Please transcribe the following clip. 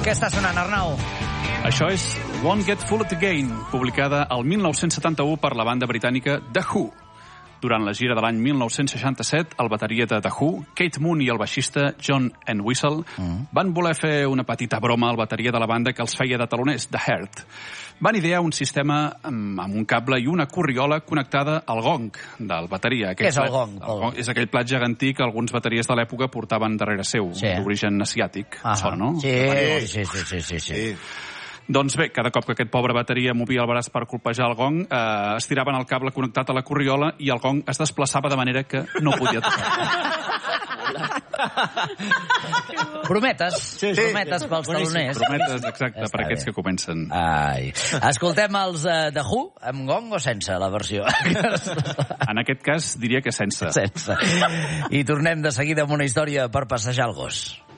Què està sonant, Arnau? Això és Won't Get Fooled Again, publicada el 1971 per la banda britànica The Who. Durant la gira de l'any 1967, el bateria de The Who, Kate Moon, i el baixista John Entwistle van voler fer una petita broma al bateria de la banda que els feia de taloners, The Heart. Van idear un sistema amb un cable i una corriola connectada al gong del bateria. Què és el gong? El gong és aquell plat gegantí que alguns bateries de l'època portaven darrere seu, d'origen asiàtic. Sona, no? Sí. Doncs bé, cada cop que aquest pobre bateria movia el braç per colpejar el gong, estiraven el cable connectat a la corriola i el gong es desplaçava de manera que no podia tocar. Prometes pels taloners. Prometes, exacte, per aquests que comencen. Ai. Escoltem els The Who, amb gong o sense la versió? En aquest cas, diria que sense. I tornem de seguida amb una història per passejar el gos.